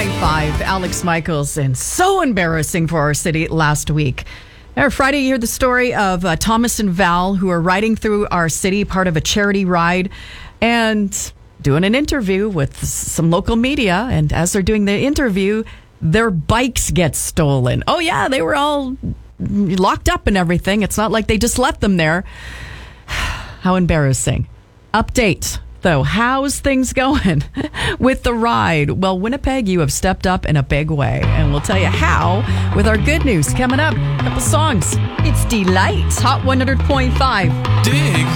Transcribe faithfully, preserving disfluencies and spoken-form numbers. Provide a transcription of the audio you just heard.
point five, Alex Michaels, and so embarrassing for our city last week. Now, Friday, you heard the story of uh, Thomas and Val, who are riding through our city, part of a charity ride, and doing an interview with some local media. And as they're doing the interview, their bikes get stolen. Oh, yeah, they were all locked up and everything. It's not like they just left them there. How embarrassing. Update, though. How's things going with the ride? Well, Winnipeg, you have stepped up in a big way. And we'll tell you how with our good news coming up. A couple songs. It's Delight. Hot one hundred point five. Dig